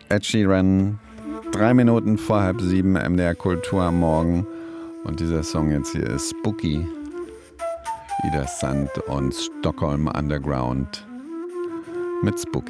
Ed Sheeran, 3 Minuten vor 6:30 MDR Kultur am Morgen. Und dieser Song jetzt hier ist Spooky. Ida Sand und Stockholm Underground mit Spooky.